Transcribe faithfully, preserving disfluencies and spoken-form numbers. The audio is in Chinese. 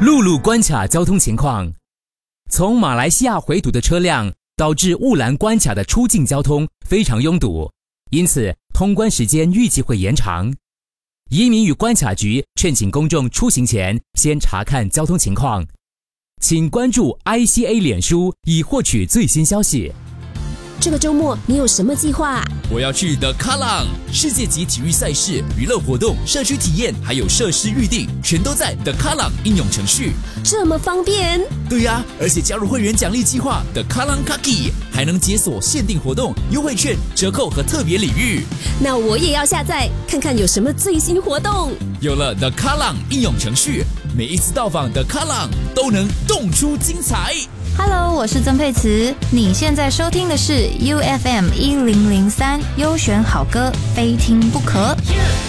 陆路关卡交通情况，从马来西亚回堵的车辆导致雾兰关卡的出境交通非常拥堵，因此通关时间预计会延长。移民与关卡局劝请公众出行前先查看交通情况，请关注 I C A 脸书以获取最新消息。 这个周末你有什么计划？ 我要去The Kallang 世界级体育赛事、娱乐活动、社区体验，还有设施预订，全都在 The Kallang 应用程序。 这么方便？ 对呀、啊，而且加入会员奖励计划 The Kallang Kaki， 还能解锁限定活动、优惠券、折扣和特别礼遇。 那我也要下载看看有什么最新活动。 有了 The Kallang 应用程序，每一次到访 The Kallang 都能动出精彩。 Hello， 我是曾沛慈，你现在收听的是 U F M 一零零三优选好歌，非听不可。